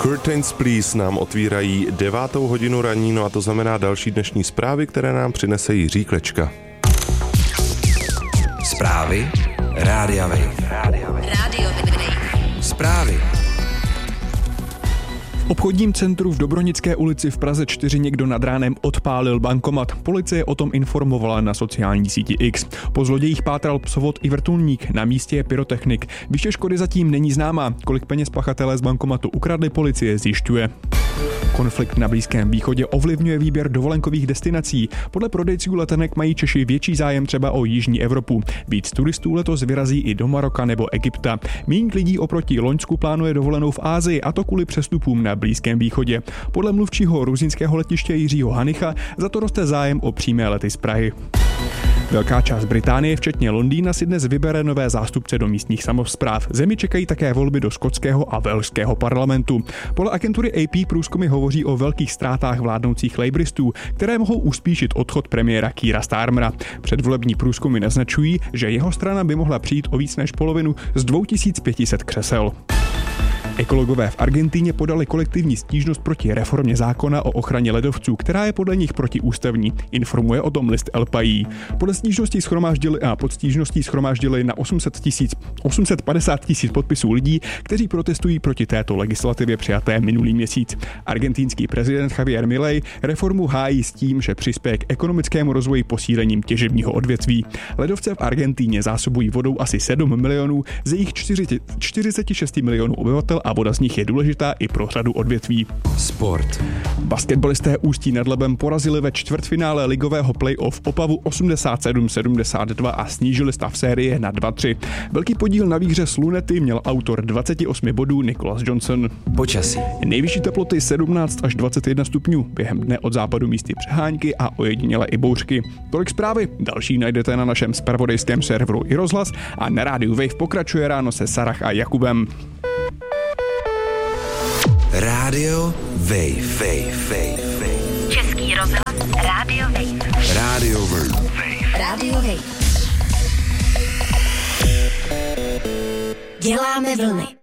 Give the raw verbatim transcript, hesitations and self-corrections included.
Curtains Please nám otvírají devátou hodinu ranní, no a to znamená další dnešní zprávy, které nám přinese Jiří Klečka. Zprávy Rádia Wave. Rádio Wave. Zprávy. V obchodním centru v Dobronické ulici v Praze čtyři někdo nad ránem odpálil bankomat. Policie o tom informovala na sociální síti X. Po zlodějích pátral psovod i vrtulník, na místě je pyrotechnik. Výše škody zatím není známá. Kolik peněz pachatelé z bankomatu ukradli, policie zjišťuje. Konflikt na Blízkém východě ovlivňuje výběr dovolenkových destinací. Podle prodejců letenek mají Češi větší zájem třeba o jižní Evropu. Víc turistů letos vyrazí i do Maroka nebo Egypta. Míň lidí oproti loňsku plánuje dovolenou v Asii, a to kvůli přestupům na Blízkém východě. Podle mluvčího ruzinského letiště Jiřího Hanicha za to roste zájem o přímé lety z Prahy. Velká část Británie, včetně Londýna, si dnes vybere nové zástupce do místních samospráv. Zemi čekají také volby do skotského a velšského parlamentu. Podle agentury A P průzkumy hovoří o velkých ztrátách vládnoucích labouristů, které mohou uspíšit odchod premiéra Keira Starmera. Předvolební průzkumy naznačují, že jeho strana by mohla přijít o víc než polovinu z dva tisíce pět set křesel. Ekologové v Argentíně podali kolektivní stížnost proti reformě zákona o ochraně ledovců, která je podle nich protiústavní. Informuje o tom list El País. Podle stížností schromáždili a pod stížností schromáždili na osm set padesát tisíc podpisů lidí, kteří protestují proti této legislativě přijaté minulý měsíc. Argentinský prezident Javier Milei reformu hájí s tím, že přispěje k ekonomickému rozvoji posílením těžebního odvětví. Ledovce v Argentíně zásobují vodou asi sedm milionů z jejich čtyřicet šest milionů obyvatel a voda z nich je důležitá i pro řadu odvětví. Sport. Basketbalisté Ústí nad Labem porazili ve čtvrtfinále ligového playoff Opavu osmdesát sedm sedmdesát dva a snížili stav série na dva tři. Velký podíl na výhře s Lunety měl autor dvacet osm bodů Nicholas Johnson. Počasí. Nejvyšší teploty sedmnáct až dvacet jedna stupňů, během dne od západu místy přehánky a ojediněle i bouřky. Tolik zprávy, další najdete na našem zpravodajském serveru i rozhlas a na rádiu Wave pokračuje ráno se Sarah a Jakubem. Rádio Wave. Wave. Wave. Wave. Český rozhlas Rádio Wave. Rádio Wave. Rádio Wave. Děláme vlny.